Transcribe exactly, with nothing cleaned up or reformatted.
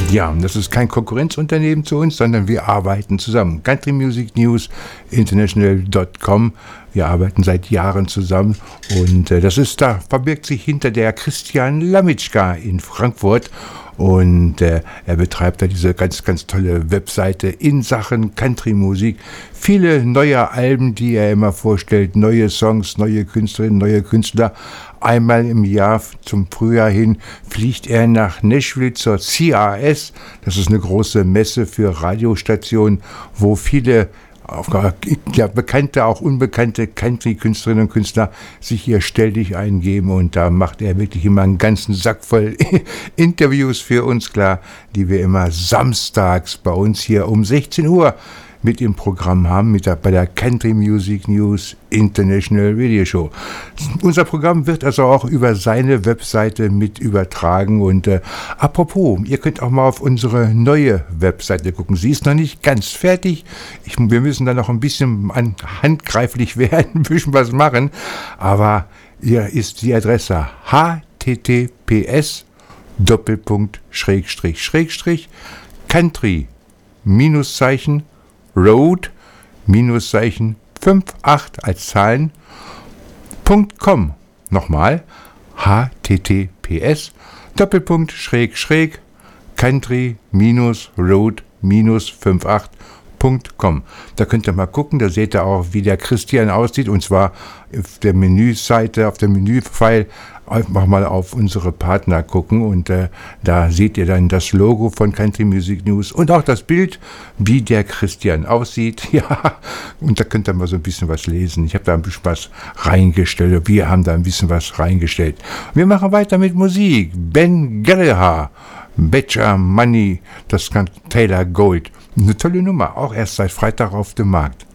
Ja, das ist kein Konkurrenzunternehmen zu uns, sondern wir arbeiten zusammen. Country Music News International Punkt com. Wir arbeiten seit Jahren zusammen und äh, das ist, da verbirgt sich hinter der Christian Lamitschka in Frankfurt. Und äh, er betreibt da diese ganz, ganz tolle Webseite in Sachen Country-Musik. Viele neue Alben, die er immer vorstellt, neue Songs, neue Künstlerinnen, neue Künstler. Einmal im Jahr zum Frühjahr hin fliegt er nach Nashville zur C R S. Das ist eine große Messe für Radiostationen, wo viele ja, bekannte, auch unbekannte Country-Künstlerinnen und Künstler sich hier ständig eingeben und da macht er wirklich immer einen ganzen Sack voll Interviews für uns klar, die wir immer samstags bei uns hier um sechzehn Uhr mit im Programm haben, mit der, bei der Country Music News International Radio Show. Unser Programm wird also auch über seine Webseite mit übertragen und äh, apropos, ihr könnt auch mal auf unsere neue Webseite gucken. Sie ist noch nicht ganz fertig. Ich, wir müssen da noch ein bisschen an, handgreiflich werden, ein bisschen was machen, aber hier ist die Adresse h t t p s Doppelpunkt Schrägstrich Schrägstrich Country Minuszeichen Road, Minuszeichen achtundfünfzig als Zahlen, .com. Nochmal, h t t p s Doppelpunkt, schräg, schräg, country, minus, road, minus, achtundfünfzig Punkt com. Da könnt ihr mal gucken, da seht ihr auch, wie der Christian aussieht, und zwar auf der Menüseite, auf der Menüpfeil einfach mal auf unsere Partner gucken und äh, da seht ihr dann das Logo von Country Music News und auch das Bild, wie der Christian aussieht. Ja, und da könnt ihr mal so ein bisschen was lesen. Ich habe da ein bisschen was reingestellt, wir haben da ein bisschen was reingestellt. Wir machen weiter mit Musik. Ben Gallagher, Betcha Money, das kann Taylor Gold. Eine tolle Nummer, auch erst seit Freitag auf dem Markt.